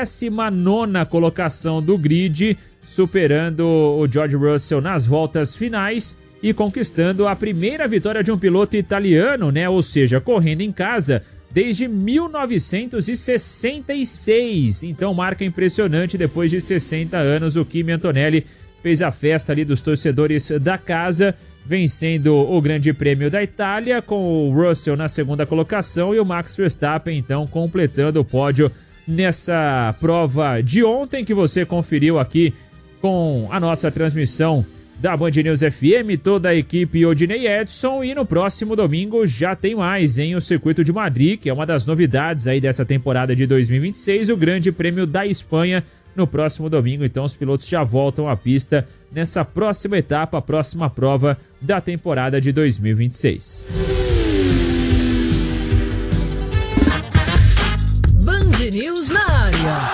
19ª colocação do grid, superando o George Russell nas voltas finais e conquistando a primeira vitória de um piloto italiano, né? Ou seja, correndo em casa desde 1966. Então, marca impressionante, depois de 60 anos, o Kimi Antonelli fez a festa ali dos torcedores da casa, vencendo o Grande Prêmio da Itália, com o Russell na segunda colocação e o Max Verstappen, então, completando o pódio nessa prova de ontem, que você conferiu aqui com a nossa transmissão da Band News FM, toda a equipe Odinei Edson, e no próximo domingo já tem mais, hein? O Circuito de Madrid, que é uma das novidades aí dessa temporada de 2026, o Grande Prêmio da Espanha no próximo domingo. Então os pilotos já voltam à pista nessa próxima etapa, a próxima prova da temporada de 2026. Band News na área.